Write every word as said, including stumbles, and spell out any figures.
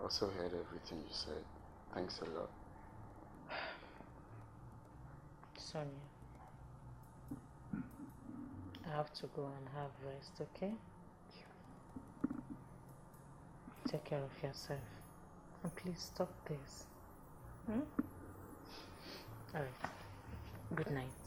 also heard everything you said. Thanks a lot. Sonia, I have to go and have rest, okay? Take care of yourself. And please stop this. Hmm? Alright. Good night.